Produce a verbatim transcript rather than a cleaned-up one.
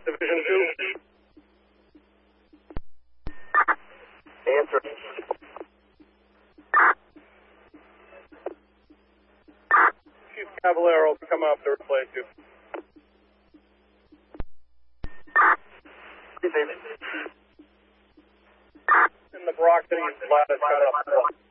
Division two. Answer. Chief Cavallero will come out to replace you. In the Brock City lattice cut up.